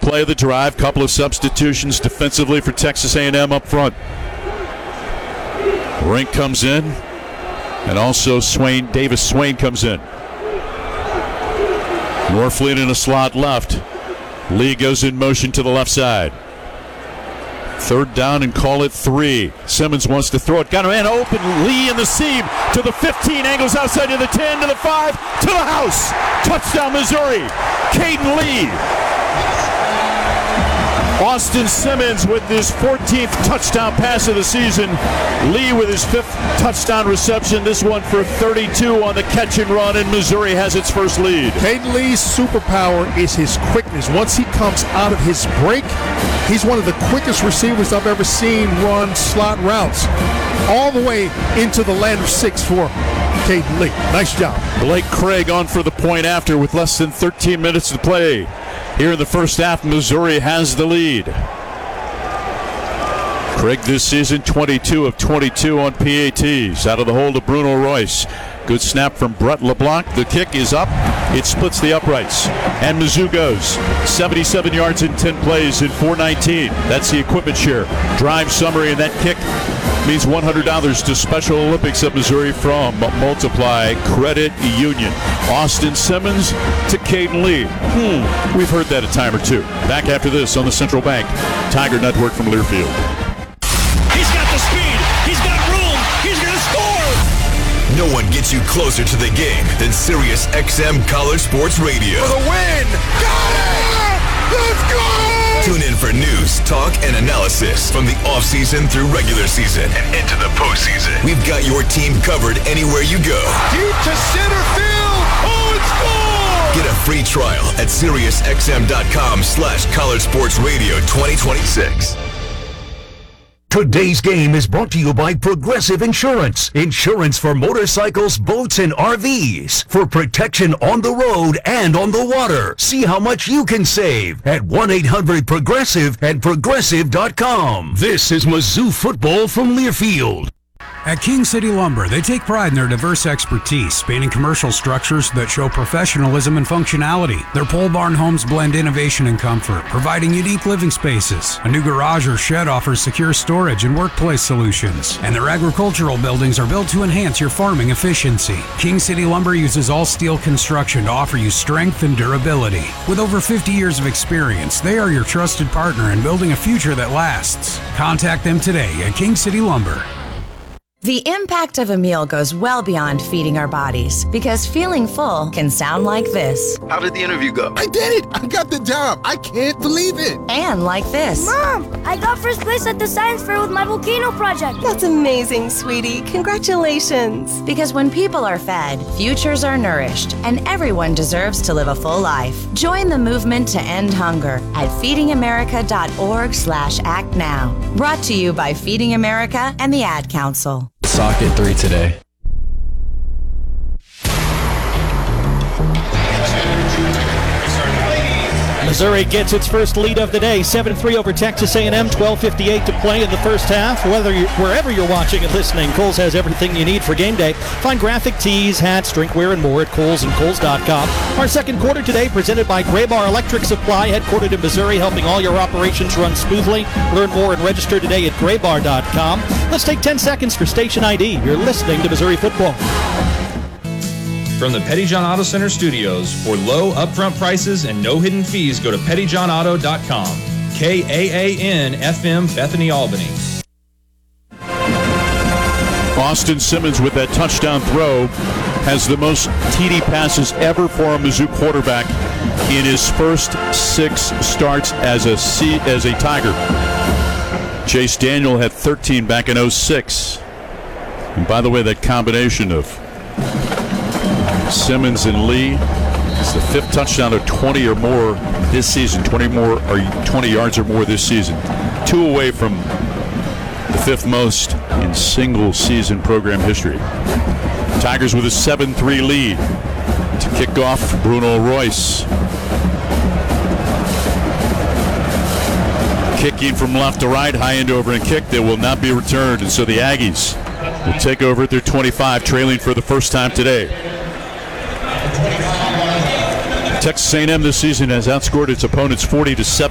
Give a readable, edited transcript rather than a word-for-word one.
play of the drive. Couple of substitutions defensively for Texas A&M up front. Rink comes in, and also Davis Swain comes in. Norfleet in a slot left. Lee goes in motion to the left side. Third down and call it 3. Simmons wants to throw it. Got a man open. Lee in the seam to the 15. Angles outside to the 10, to the 5, to the house. Touchdown, Missouri. Caden Lee. Austin Simmons with his 14th touchdown pass of the season. Lee with his 5th touchdown reception. This one for 32 on the catch and run, and Missouri has its first lead. Caden Lee's superpower is his quickness. Once he comes out of his break, he's one of the quickest receivers I've ever seen run slot routes all the way into the land of 6 for Caden Lee. Nice job. Blake Craig on for the point after with less than 13 minutes to play. Here in the first half, Missouri has the lead. Craig this season 22 of 22 on PATs. Out of the hole to Bruno Royce. Good snap from Brett LeBlanc. The kick is up. It splits the uprights. And Mizzou goes 77 yards in 10 plays in 4:19. That's the equipment share. Drive summary, and that kick means $100 to Special Olympics of Missouri from Multiply Credit Union. Austin Simmons to Caden Lee. We've heard that a time or two. Back after this on the Central Bank Tiger Network from Learfield. He's got the speed. He's got room. He's going to score. No one gets you closer to the game than Sirius XM College Sports Radio. For the win. Got it. Let's go. Tune in for news, talk, and analysis from the offseason through regular season and into the postseason. We've got your team covered anywhere you go. Deep to center field. Oh, it's gone! Get a free trial at SiriusXM.com/College Sports Radio 2026. Today's game is brought to you by Progressive Insurance. Insurance for motorcycles, boats, and RVs. For protection on the road and on the water. See how much you can save at 1-800-PROGRESSIVE and Progressive.com. This is Mizzou football from Learfield. At King City Lumber, they take pride in their diverse expertise, spanning commercial structures that show professionalism and functionality. Their pole barn homes blend innovation and comfort, providing unique living spaces. A new garage or shed offers secure storage and workplace solutions. And their agricultural buildings are built to enhance your farming efficiency. King City Lumber uses all steel construction to offer you strength and durability. With over 50 years of experience, they are your trusted partner in building a future that lasts. Contact them today at King City Lumber. The impact of a meal goes well beyond feeding our bodies, because feeling full can sound like this. How did the interview go? I did it! I got the job! I can't believe it! And like this. Mom, I got first place at the science fair with my volcano project. That's amazing, sweetie. Congratulations. Because when people are fed, futures are nourished, and everyone deserves to live a full life. Join the movement to end hunger at feedingamerica.org/act now. Brought to you by Feeding America and the Ad Council. Socket 3 today. Missouri gets its first lead of the day, 7-3 over Texas A&M, 12:58 to play in the first half. Wherever you're watching and listening, Kohl's has everything you need for game day. Find graphic tees, hats, drinkware, and more at Kohl's and Kohl's.com. Our second quarter today presented by Graybar Electric Supply, headquartered in Missouri, helping all your operations run smoothly. Learn more and register today at Graybar.com. Let's take 10 seconds for station ID. You're listening to Missouri football. From the Pettyjohn Auto Center studios, for low upfront prices and no hidden fees, go to pettyjohnauto.com. KAAN FM, Bethany, Albany. Austin Simmons with that touchdown throw has the most TD passes ever for a Mizzou quarterback in his first 6 starts as a Tiger. Chase Daniel had 13 back in 06. And by the way, that combination of Simmons and Lee is the 5th touchdown of 20 or more this season, 20 yards or more this season. 2 away from the 5th most in single season program history. Tigers with a 7-3 lead. To kick off, Bruno Royce. Kicking from left to right, high end over and kick that will not be returned, and so the Aggies will take over at their 25, trailing for the first time today. Texas A&M this season has outscored its opponents 40-7.